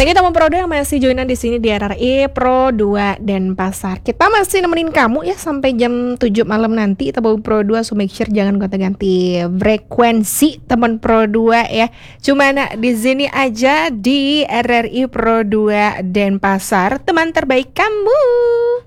Thank you teman Pro 2 yang masih joinan di sini di RRI Pro 2 Denpasar. Kita masih nemenin kamu ya sampai jam 7 malam nanti teman Pro 2, so make sure jangan gonta-ganti frekuensi teman Pro 2 ya. Cuma di sini aja di RRI Pro 2 Denpasar, teman terbaik kamu.